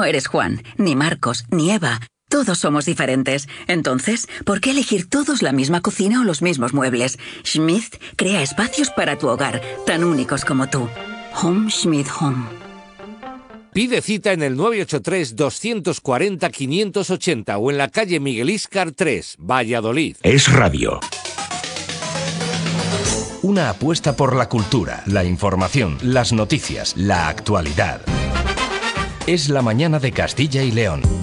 no eres Juan, ni Marcos, ni Eva. Todos somos diferentes. Entonces, ¿por qué elegir todos la misma cocina o los mismos muebles? Schmidt crea espacios para tu hogar, tan únicos como tú. Home Schmidt Home. Pide cita en el 983-240-580 o en la calle Miguel Íscar 3, Valladolid. Es Radio. Una apuesta por la cultura, la información, las noticias, la actualidad. Es la mañana de Castilla y León.